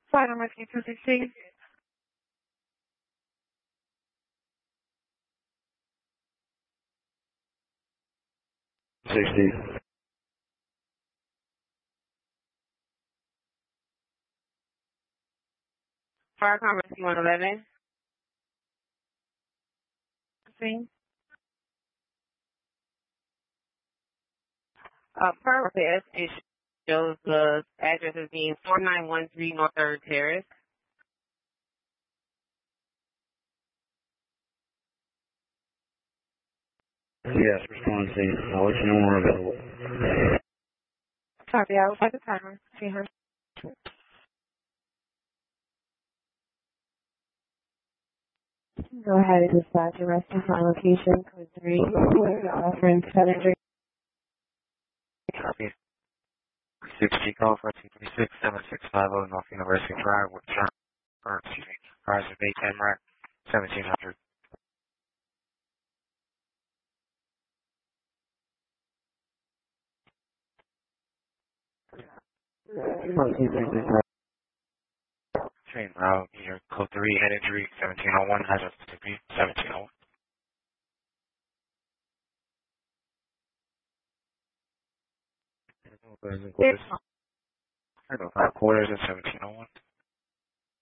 Final Rescue 216. 60. Fire Car Rescue 111. Scene. Per request, it shows the address as being 4913 North 3rd Terrace. Yes, respond, please. I'll let you know when we're available. Copy, I will set the timer. 300. Go ahead and dispatch your rescue on location, code 3, offering 7 Copy. 60 call for 236-7650 North University Drive with Rise of Bay Tamarack, 1700. Train route, your code 3, head injury, 1701, hazard to be 1701. Quarters. 5 quarters at 1701.